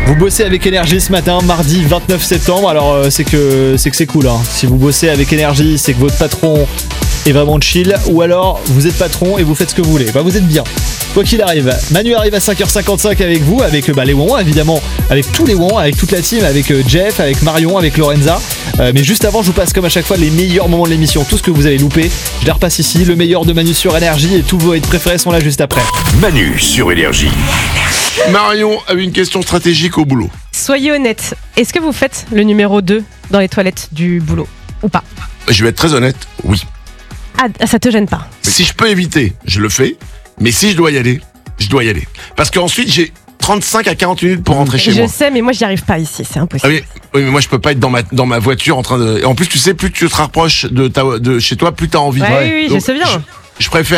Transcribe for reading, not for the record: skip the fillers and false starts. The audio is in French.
Vous bossez avec énergie ce matin, mardi 29 septembre, alors c'est que c'est cool. Hein. Si vous bossez avec énergie, c'est que votre patron est vraiment chill, ou alors vous êtes patron et vous faites ce que vous voulez. Bah vous êtes bien. Quoi qu'il arrive, Manu arrive à 5h55 avec vous, avec les Wouans évidemment, avec tous les Wouans, avec toute la team, avec Jeff, avec Marion, avec Lorenza. Mais juste avant, je vous passe comme à chaque fois les meilleurs moments de l'émission, tout ce que vous avez loupé. Je les repasse ici, le meilleur de Manu sur Énergie et tous vos hits préférés sont là juste après. Manu sur Énergie. Marion a une question stratégique au boulot. Soyez honnête, est-ce que vous faites le numéro 2 dans les toilettes du boulot ou pas? Je vais être très honnête, oui. Ah, ça te gêne pas? Si je peux éviter, je le fais. Mais si je dois y aller, je dois y aller. Parce qu'ensuite, j'ai 35 à 40 minutes pour rentrer chez moi. Je sais, mais moi j'y arrive pas ici, c'est impossible. Ah oui, mais moi je peux pas être dans ma voiture en train de... Et en plus, tu sais, plus tu te rapproches de chez toi, plus t'as envie. Ouais, oui, Donc, je sais bien. Je préfère